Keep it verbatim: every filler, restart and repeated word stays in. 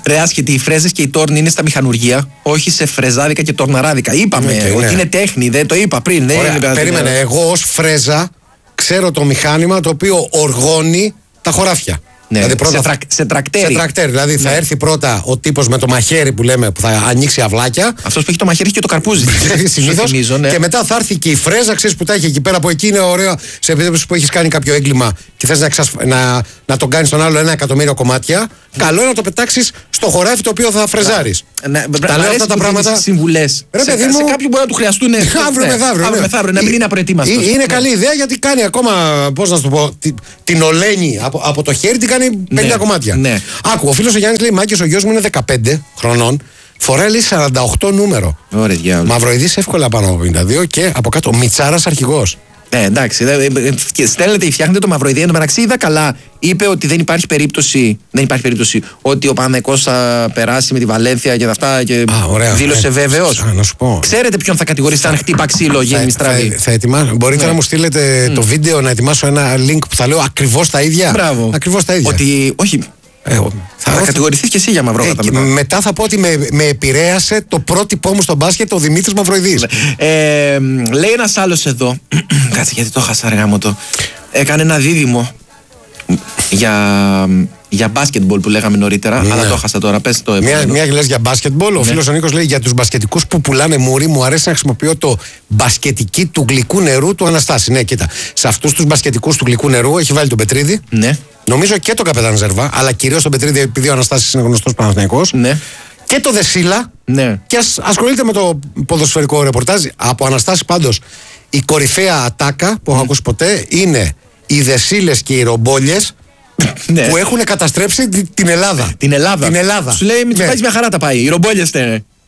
Ρε άσχετη, οι φρέζες και οι τόρνοι είναι στα μηχανουργία, όχι σε φρεζάδικα και τορναράδικα. Είπαμε Okay, ότι ναι. είναι τέχνη, δεν το είπα πριν. Δεν Ωραία, είναι περίμενε, εγώ ως φρέζα ξέρω το μηχάνημα το οποίο οργώνει τα χωράφια. Ναι, δηλαδή πρώτα, σε, τρακ, σε τρακτέρι. Σε τρακτέρι. Δηλαδή ναι. θα έρθει πρώτα ο τύπος με το μαχαίρι που λέμε που θα ανοίξει αυλάκια. Αυτός που έχει το μαχαίρι και το καρπούζι. Συνήθως. Θυμίζω, ναι. Και μετά θα έρθει και η φρέζα, ξέρεις που τα έχει εκεί πέρα από εκεί. Είναι ωραίο σε περίπτωση που έχεις κάνει κάποιο έγκλημα και θες να, εξασφ... να, να τον κάνεις τον άλλο ένα εκατομμύριο κομμάτια. Καλό είναι να το πετάξεις στο χωράφι το οποίο θα φρεζάρεις. Ναι, τα λέω αυτά τα πράγματα. Συμβουλές. Ρε, σε, παιδί μου, σε κάποιον μπορεί να του χρειαστούν. Αύριο μεθαύριο. Αύριο μεθαύριο, να μην είναι απροετοίμαστος. Είναι ναι. καλή ιδέα γιατί κάνει ακόμα, πώς να σου το πω, την, την ολένη από, από το χέρι, την κάνει πενήντα ναι, κομμάτια. Ναι. Άκου, ο φίλος ο Γιάννης λέει: Μάκης, ο γιος μου είναι δεκαπέντε χρονών, φοράει λέει σαράντα οκτώ νούμερο. Ωραία, διάολο. Μαυροειδής εύκολα πάνω από πενήντα δύο και από κάτω Μιτσάρας αρχηγός. Ε, εντάξει, στέλνετε ή φτιάχνετε το μαυροειδή. Εν τω μεταξύ, είδα καλά. Είπε ότι δεν υπάρχει περίπτωση, δεν υπάρχει περίπτωση ότι ο Παναθηναϊκός θα περάσει με τη Βαλένθια και αυτά και Α, ωραία, δήλωσε ε, βέβαιος. Να σου πω. Ξέρετε ποιον θα κατηγορήσετε αν χτύπα ξύλο, γίνει στραβή. Θα, θα ετοιμάσω. Μπορείτε ναι. να μου στείλετε mm. το βίντεο, να ετοιμάσω ένα link που θα λέω ακριβώς τα ίδια. Μπράβο. Ακριβώς τα ίδια. Ότι, όχι. Ε, θα θα κατηγορηθείς και εσύ για μαυρόκατα ε, μετά. Μετά θα πω ότι με, με επηρέασε το πρότυπό μου στο μπάσκετ ο Δημήτρης Μαυροειδής. Ε, λέει ένας άλλος εδώ. Κάτσε γιατί το χάσα αργά μου το. Έκανε ένα δίδυμο για, για μπάσκετμπολ που λέγαμε νωρίτερα, ναι. αλλά το χάσα τώρα. Πες το μια, μια λες για μπάσκετμπολ. Ο ναι. φίλος ο Νίκος λέει: για τους μπασκετικούς που πουλάνε μουρί, μου αρέσει να χρησιμοποιώ το μπασκετική του γλυκού νερού του Αναστάση. Ναι, κοίτα. Σε αυτούς τους μπασκετικούς του γλυκού νερού έχει βάλει τον Πετρίδη. Ναι. Νομίζω και το Καπετάν Ζερβά, αλλά κυρίως τον Πετρίδη, επειδή ο Αναστάσης είναι γνωστός Παναθηναϊκός. Ναι. Και το Δεσίλα. Ναι. Και ας, ασχολείται με το ποδοσφαιρικό ρεπορτάζ. Από Αναστάση πάντως η κορυφαία ατάκα που έχω mm. ακούσει ποτέ είναι οι Δεσίλες και οι Ρομπόλιες. Ναι. Που έχουν καταστρέψει την Ελλάδα. Την Ελλάδα. Την Ελλάδα. Σου λέει: μην ναι. μια χαρά τα πάει. Οι Ρομπόλιες είναι.